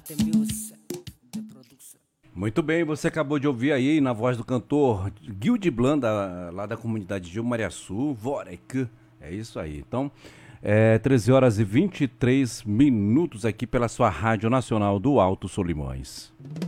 Muito bem, você acabou de ouvir aí na voz do cantor Guilherme Blanda, lá da comunidade de Umariaçu, Vorek. É isso aí. Então, 13 horas e 23 minutos aqui pela sua Rádio Nacional do Alto Solimões.